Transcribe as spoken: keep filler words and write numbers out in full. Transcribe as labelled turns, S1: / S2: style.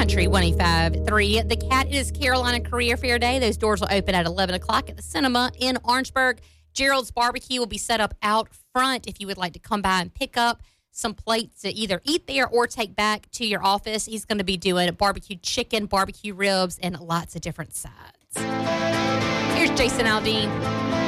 S1: Country one oh five point three. The Cat is Carolina Career Fair Day. Those doors will open at eleven o'clock at the cinema in Orangeburg. Gerald's Barbecue will be set up out front if you would like to come by and pick up some plates to either eat there or take back to your office. He's going to be doing barbecue chicken, barbecue ribs, and lots of different sides. Here's Jason Aldean.